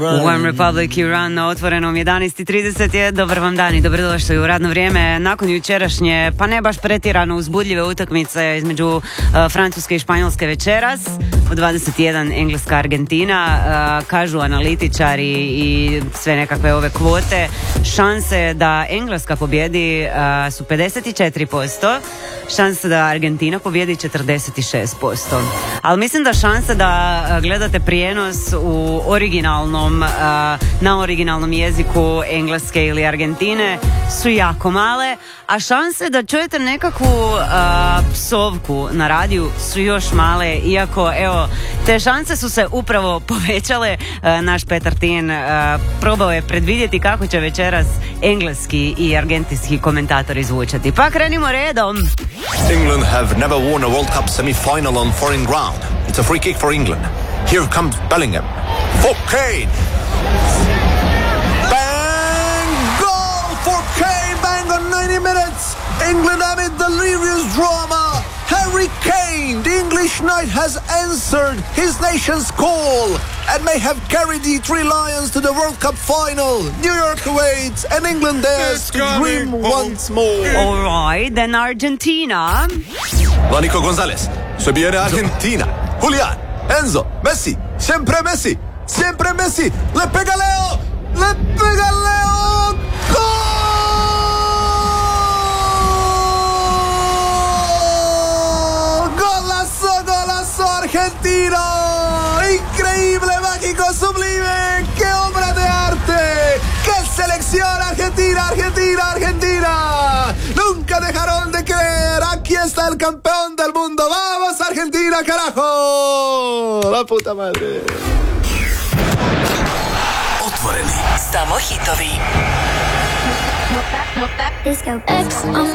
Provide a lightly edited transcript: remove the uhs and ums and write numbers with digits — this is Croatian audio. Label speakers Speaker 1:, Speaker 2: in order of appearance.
Speaker 1: One Republic Iran na otvorenom 11.30 je. Dobar vam dan i dobrodošli u radno vrijeme. Nakon jučerašnje, pa ne baš pretjerano uzbudljive utakmice između Francuske i Španjolske večeras, u 21 Engleska Argentina, kažu analitičari i sve nekakve ove kvote, šanse da Engleska pobjedi su 54%, šanse da Argentina pobjedi 46%. Ali mislim da šanse da gledate prijenos u na originalnom jeziku Engleske ili Argentine su jako male, a šanse da čujete nekakvu psovku na radiju su još male, iako evo, te šanse su se upravo povećale. Naš Petar Tin probao je predvidjeti kako će večeras engleski i argentinski komentatori zvučati. Pa krenimo redom.
Speaker 2: England have never won a World Cup semi-final on foreign ground. It's a free kick for England. Here comes Bellingham. For Kane. Bang! Goal for Kane! Bang on 90 minutes! England amid delirious drama. Harry Kane, the English knight, has answered his nation's call and may have carried the Three Lions to the World Cup final. New York awaits and England dares to dream once more.
Speaker 1: All right, then Argentina.
Speaker 2: Nico Gonzalez, se viene Argentina. Julián, Enzo, Messi, siempre Messi, siempre Messi. Le pega Leo, le pega Leo. ¡Gol! Argentina, increíble, mágico, sublime, qué obra de arte, qué selección. Argentina, Argentina, Argentina, nunca dejaron de creer. Aquí está el campeón del mundo. Vamos Argentina, carajo, la puta madre.
Speaker 3: Otvoreni. Samo hitovi.